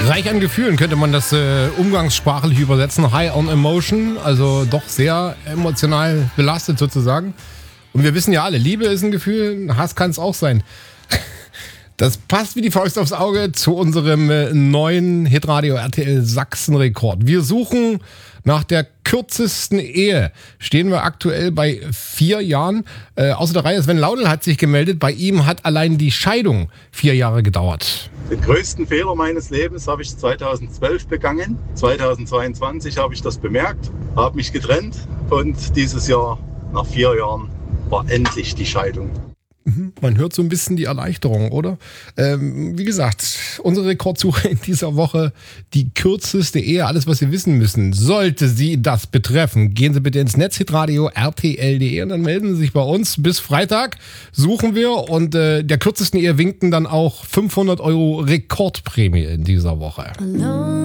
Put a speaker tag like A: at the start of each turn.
A: Reich an Gefühlen könnte man das umgangssprachlich übersetzen. High on Emotion, also doch sehr emotional belastet sozusagen. Und wir wissen ja alle, Liebe ist ein Gefühl, Hass kann es auch sein. Das passt wie die Faust aufs Auge zu unserem neuen Hitradio RTL Sachsen-Rekord. Wir suchen nach der kürzesten Ehe. Stehen wir aktuell bei 4 Jahren. Außer der Reihe Sven Laudel hat sich gemeldet. Bei ihm hat allein die Scheidung 4 Jahre gedauert.
B: Den größten Fehler meines Lebens habe ich 2012 begangen. 2022 habe ich das bemerkt, habe mich getrennt und dieses Jahr, nach 4 Jahren, war endlich die Scheidung.
A: Man hört so ein bisschen die Erleichterung, oder? Wie gesagt, unsere Rekordsuche in dieser Woche, die kürzeste Ehe, alles was Sie wissen müssen. Sollte Sie das betreffen, gehen Sie bitte ins Netz, hitradio rtl.de und dann melden Sie sich bei uns. Bis Freitag suchen wir und der kürzesten Ehe winken dann auch 500 € Rekordprämie in dieser Woche.